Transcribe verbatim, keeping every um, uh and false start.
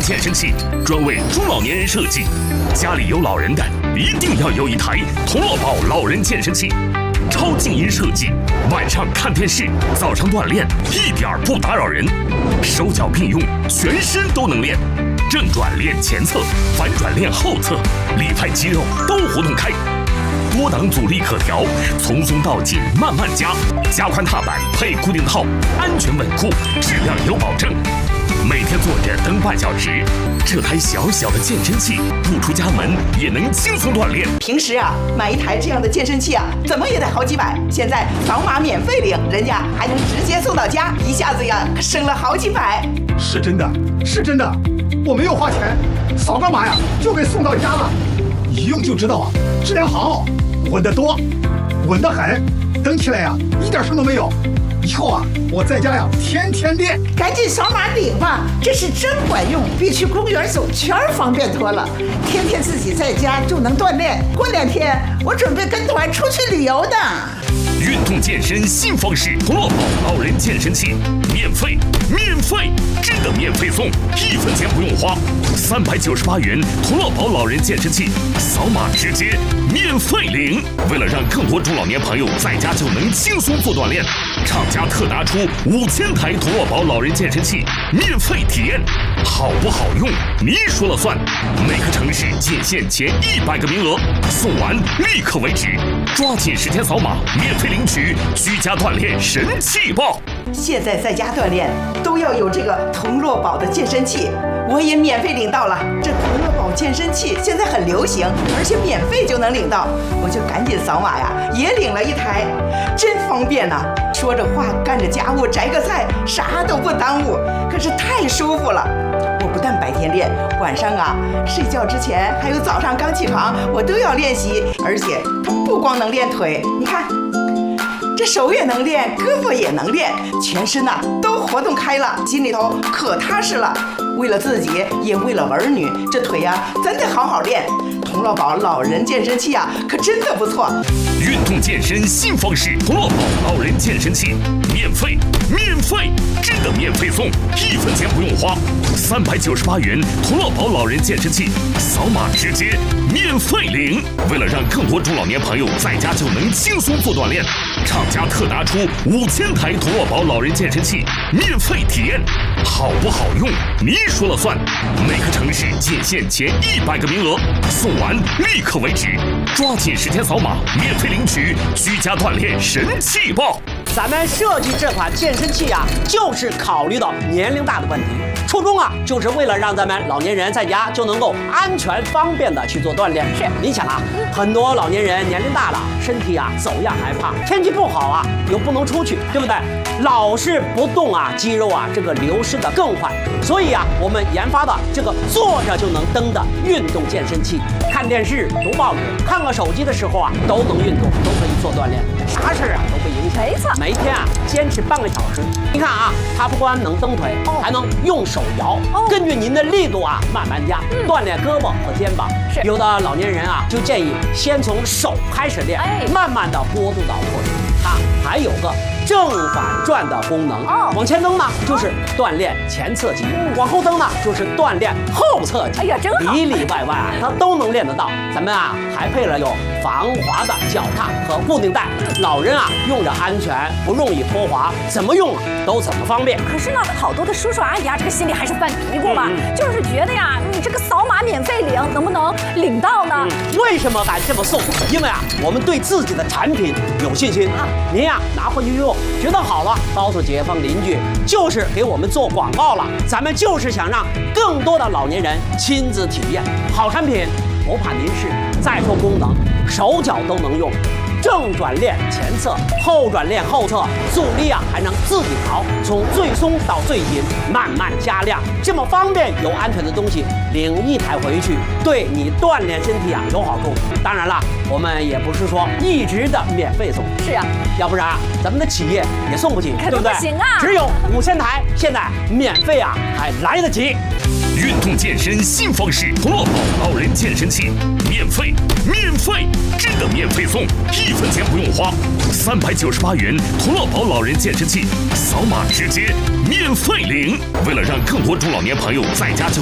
健身器，专为中老年人设计。家里有老人的，一定要有一台童乐宝老人健身器。超静音设计，晚上看电视，早上锻炼，一点儿不打扰人。手脚并用，全身都能练。正转练前侧，反转练后侧，里派肌肉都活动开。多档阻力可调，从松到紧慢慢加。加宽踏板配固定套，安全稳固，质量有保证。每天坐着蹬半小时，这台小小的健身器不出家门也能轻松锻炼。 平时啊，买一台这样的健身器啊，怎么也得好几百。现在扫码免费领，人家还能直接送到家，一下子呀省了好几百。 是真的，是真的，我没有花钱，扫个码呀就给送到家了。一用就知道啊，质量好，稳得多，稳得很，蹬起来呀一点声都没有。以后啊，我在家呀天天练。 赶紧扫码领吧，这是真管用，比去公园走圈方便多了。天天自己在家就能锻炼，过两天我准备跟团出去旅游的。 运动健身新方式，童乐宝老人健身器，免费，免费，真的免费送，一分钱不用花，三百九十八元童乐宝老人健身器，扫码直接免费领。为了让更多中老年朋友在家就能轻松做锻炼，厂家特拿出五千台童乐宝老人健身器免费体验，好不好用你说了算。每个城市仅限前一百个名额，送完立刻为止，抓紧时间扫码免费领取居家锻炼神器报。 现在在家锻炼都要有这个童乐宝的健身器，我也免费领到了。这童乐宝健身器现在很流行，而且免费就能领到，我就赶紧扫码呀，也领了一台，真方便呐、啊！说着话，干着家务，摘个菜，啥都不耽误，可是太舒服了。我不但白天练，晚上啊睡觉之前，还有早上刚起床，我都要练习。而且不光能练腿，你看。这手也能练，胳膊也能练，全身呐、啊、都活动开了，心里头可踏实了。为了自己，也为了儿女，这腿呀、啊、真得好好练。童乐宝老人健身器啊，可真的不错。 运动健身新方式，童乐宝老人健身器，免费，免费，真的免费送，一分钱不用花，三百九十八元童乐宝老人健身器，扫码直接免费领。为了让更多中老年朋友在家就能轻松做锻炼，厂家特拿出五千台童乐宝老人健身器免费体验，好不好用你说了算。每个城市仅限前一百个名额，送完立刻为止，抓紧时间扫码免费领取居家锻炼神器报。 咱们设计这款健身器啊，就是考虑到年龄大的问题，初衷啊，就是为了让咱们老年人在家就能够安全方便的去做锻炼。是，你想啊，很多老年人年龄大了，身体啊走样害怕，天气不好啊又不能出去，对不对？老是不动啊，肌肉啊这个流失的更快。所以啊，我们研发的这个坐着就能蹬的运动健身器，看电视、读报纸、看个手机的时候啊，都能运动，都可以做锻炼，啥事啊都不影响。没错。每天啊，坚持半个小时。你看啊，它不光能蹬腿，哦、还能用手摇，哦、根据您的力度啊慢慢加，嗯、锻炼胳膊和肩膀。是。有的老年人啊，就建议先从手开始练，哎、慢慢的过渡到腿。它还有个正反转的功能。哦。往前蹬呢，就是锻炼前侧肌；嗯、往后蹬呢，就是锻炼后侧肌。哎呀，真好！里里外外啊，它都能练得到。咱们啊，还配了有防滑的脚踏和固定带，老人啊用着安全，不容易脱滑，怎么用啊都怎么方便。 可是呢，好多的叔叔阿姨啊，这个心里还是犯嘀咕嘛，嗯、就是觉得呀，你这个扫码免费领，能不能领到呢？ 嗯、为什么敢这么送？因为啊，我们对自己的产品有信心。啊、您呀拿回去用，觉得好了，告诉街坊邻居，就是给我们做广告了。咱们就是想让更多的老年人亲自体验好产品，不怕您试。再说功能，手脚都能用。正转练前侧，后转练后侧，阻力啊还能自己调，从最松到最紧，慢慢加量，这么方便又安全的东西，领一台回去，对你锻炼身体啊有好处。当然了，我们也不是说一直的免费送， 是啊， 要不然啊咱们的企业也送不起，对不对？ 不行啊， 只有五千台，现在免费啊还来得及。 运动健身新方式，童乐宝老人健身器，免费，免费，真的免费送，一分钱不用花，三百九十八元童乐宝老人健身器，扫码直接免费领。为了让更多中老年朋友在家就